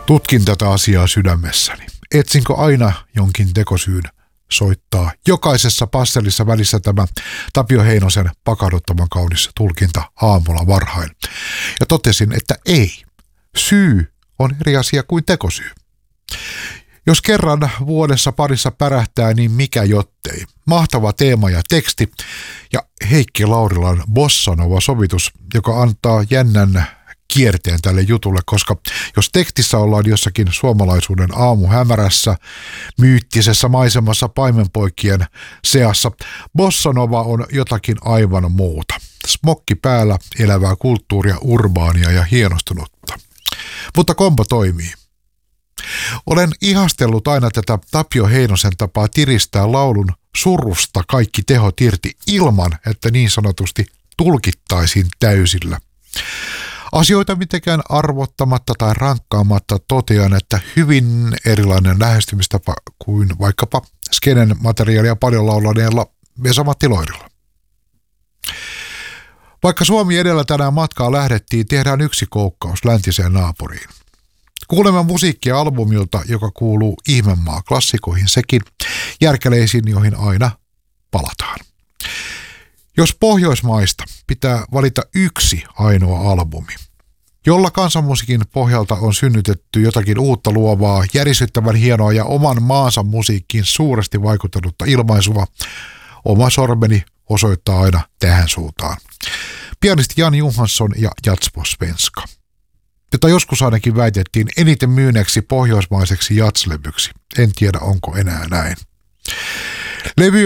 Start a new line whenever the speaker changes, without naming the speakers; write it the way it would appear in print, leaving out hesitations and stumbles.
Tutkin tätä asiaa sydämessäni. Etsinkö aina jonkin tekosyyn soittaa jokaisessa pastelissa välissä tämä Tapio Heinosen pakahduttavan kaunis tulkinta aamulla varhain. Ja totesin, että ei. Syy on eri asia kuin tekosyy. Jos kerran vuodessa parissa pärähtää, niin mikä jottei. Mahtava teema ja teksti ja Heikki Laurilan bossanova-sovitus, joka antaa jännän kierteen tälle jutulle, koska jos tekstissä ollaan jossakin suomalaisuuden aamuhämärässä, myyttisessä maisemassa paimenpoikien seassa, bossanova on jotakin aivan muuta. Smokki päällä, elävää kulttuuria, urbaania ja hienostunutta. Mutta kombo toimii. Olen ihastellut aina tätä Tapio Heinosen tapaa tiristää laulun surusta kaikki tehot irti ilman, että niin sanotusti tulkittaisiin täysillä. Asioita mitenkään arvottamatta tai rankkaamatta totean, että hyvin erilainen lähestymistapa kuin vaikkapa skenen materiaalia paljon laulaneella Vesa-Matti Loirilla. Vaikka Suomi edellä tänään matkaa lähdettiin, tehdään yksi koukkaus läntiseen naapuriin. Kuulemme musiikkia albumilta, joka kuuluu ihmemaa-klassikoihin sekin, järkäleisiin, joihin aina palataan. Jos Pohjoismaista pitää valita yksi ainoa albumi, jolla kansanmusiikin pohjalta on synnytetty jotakin uutta luovaa, järisyttävän hienoa ja oman maansa musiikkiin suuresti vaikuttanutta ilmaisua, oma sormeni osoittaa aina tähän suuntaan. Pianisti Jan Johansson ja Jats på svenska, jota joskus ainakin väitettiin eniten myyneeksi pohjoismaiseksi jatslevyksi. En tiedä, onko enää näin. Levy